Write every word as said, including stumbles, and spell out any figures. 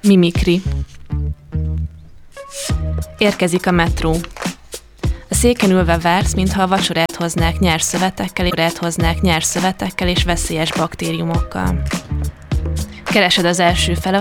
Mimikri. Érkezik a metró. A széken ülve vársz, mintha a vacsorát hoznák nyers szövetekkel, és hoznák nyers szövetekkel és veszélyes baktériumokkal. Keresed az első fele,